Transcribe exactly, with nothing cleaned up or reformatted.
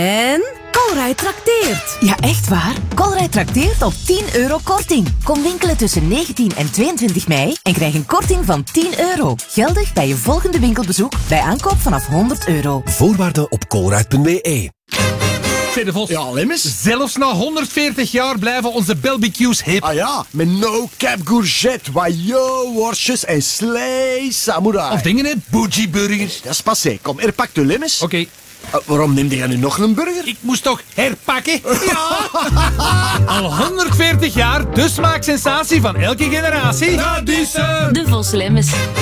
En Colruyt trakteert. Ja, echt waar? Colruyt trakteert op tien euro korting. Kom winkelen tussen negentien en tweeëntwintig mei en krijg een korting van tien euro. Geldig bij je volgende winkelbezoek bij aankoop vanaf honderd euro. Voorwaarden op colruyt punt b e. Zeg de Vos. Ja, Lemmes? Zelfs na honderdveertig jaar blijven onze barbecues hip. Ah ja, met no cap courgette, wajo, worstjes en slee samurai. Of dingen, hè? Bougie burgers. Dat is passé. Kom, er pakt de Lemmes. Oké, Uh, waarom neemde jij nu nog een burger? ik moest toch herpakken? Ja! Al honderdveertig jaar, de smaaksensatie van elke generatie. Dat is De Vos Lemmes.